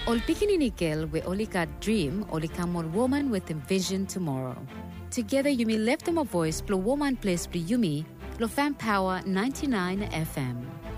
Ol Pikininikel we olika dream olika more woman with a vision tomorrow. Together you may lift them a voice, blow woman place, blow yumi, lo fan power 99 FM.